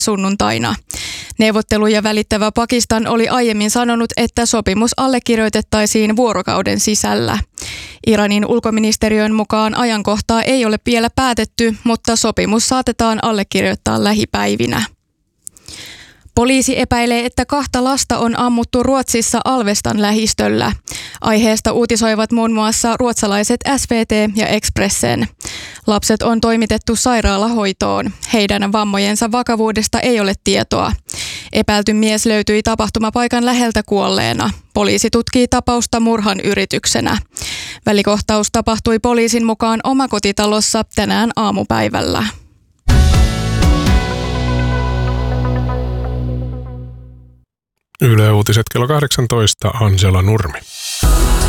sunnuntaina. Neuvotteluja välittävä Pakistan oli aiemmin sanonut, että sopimus allekirjoitettaisiin vuorokauden sisällä. Iranin ulkoministeriön mukaan ajankohtaa ei ole vielä päätetty, mutta sopimus saatetaan allekirjoittaa lähipäivinä. Poliisi epäilee, että 2 lasta on ammuttu Ruotsissa Alvestan lähistöllä. Aiheesta uutisoivat muun muassa ruotsalaiset SVT ja Expressen. Lapset on toimitettu sairaalahoitoon. Heidän vammojensa vakavuudesta ei ole tietoa. Epäilty mies löytyi tapahtumapaikan läheltä kuolleena. Poliisi tutkii tapausta murhan yrityksenä. Välikohtaus tapahtui poliisin mukaan omakotitalossa tänään aamupäivällä. Yle Uutiset kello 18, Angela Nurmi.